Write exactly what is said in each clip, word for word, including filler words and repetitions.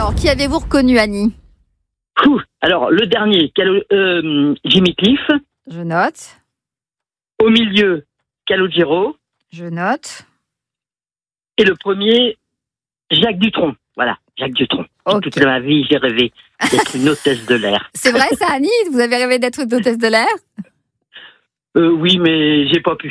Alors, qui avez-vous reconnu, Annie ? Ouh, alors, le dernier, Calo- euh, Jimmy Cliff. Je note. Au milieu, Calogero. Je note. Et le premier, Jacques Dutronc. Voilà, Jacques Dutronc. Ok. Toute ma vie, j'ai rêvé d'être une hôtesse de l'air. C'est vrai ça, Annie ? Vous avez rêvé d'être une hôtesse de l'air ? Euh, oui, mais j'ai pas pu.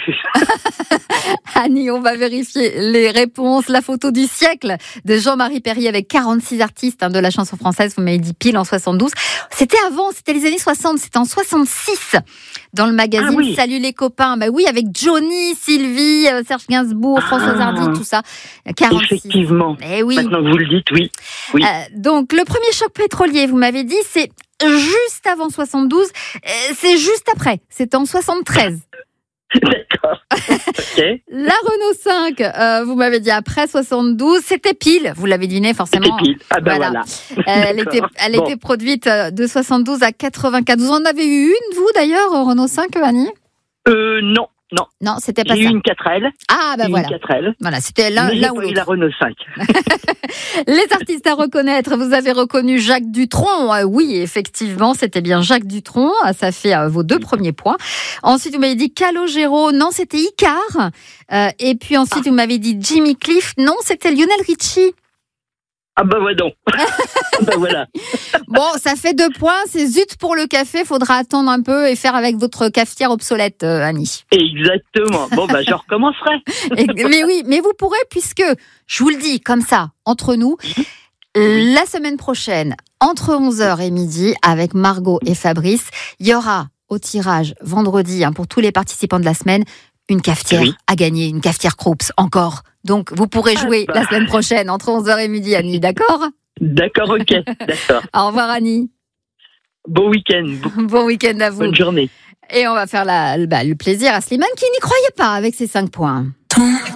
Annie, on va vérifier les réponses. La photo du siècle de Jean-Marie Perrier avec quarante-six artistes hein, de la chanson française. Vous m'avez dit pile en soixante-douze. C'était avant, c'était les années soixante, c'était en soixante-six. Dans le magazine Ah oui. Salut les copains. Bah oui, avec Johnny, Sylvie, euh, Serge Gainsbourg, Ah. Françoise Hardy, tout ça. quarante-six. Effectivement. Eh oui. Maintenant que vous le dites, oui. Oui. Euh, donc, le premier choc pétrolier, vous m'avez dit, c'est juste avant soixante-douze. Euh, c'est juste après. C'était en soixante-treize. D'accord. Ok. La Renault cinq, euh, vous m'avez dit après soixante-douze, c'était pile, vous l'avez deviné forcément. C'était pile. Ah ben Voilà. voilà. Elle était, elle Bon. était produite de soixante-douze à quatre-vingt-quatre. Vous en avez eu une, vous d'ailleurs, Renault cinq, Annie ? Euh, non, non. Non, c'était pas J'ai eu ça. une quatre L. Ah, bah une voilà. quatre L. Voilà, c'était l'un, mais j'ai l'un pas ou eu l'autre. la Renault cinq. Les artistes à reconnaître, vous avez reconnu Jacques Dutronc. Euh, oui, effectivement, c'était bien Jacques Dutronc. Ah, ça fait euh, vos deux premiers points. Ensuite, vous m'avez dit Calogero. Non, c'était Icare. Euh, et puis ensuite, vous m'avez dit Jimmy Cliff. Non, c'était Lionel Richie. Ah bah ouais donc. Ah bah voilà. Bon, ça fait deux points. C'est zut pour le café. Faudra attendre un peu et faire avec votre cafetière obsolète, euh, Annie. Exactement. Bon bah je recommencerai. Et- mais oui, mais vous pourrez, puisque, je vous le dis comme ça, entre nous, la semaine prochaine, entre onze heures et midi, avec Margot et Fabrice, il y aura au tirage vendredi, hein, pour tous les participants de la semaine, une cafetière Oui. à gagner, une cafetière Krups, encore. Donc, vous pourrez jouer Ah bah. la semaine prochaine, entre onze heures et midi, Annie, d'accord ? D'accord, ok. D'accord. Au revoir, Annie. Bon week-end. Bon week-end à vous. Bonne journée. Et on va faire la, bah, le plaisir à Slimane, qui n'y croyait pas avec ses cinq points.